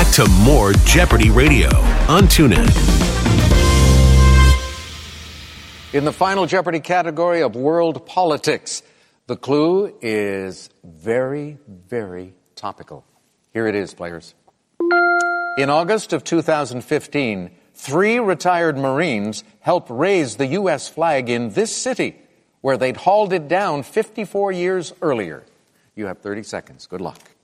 back to more Jeopardy Radio on TuneIn. In the final Jeopardy category of world politics, the clue is very, very topical. Here it is, players. In August of 2015, 3 retired Marines helped raise the U.S. flag in this city, where they'd hauled it down 54 years earlier. You have 30 seconds. Good luck.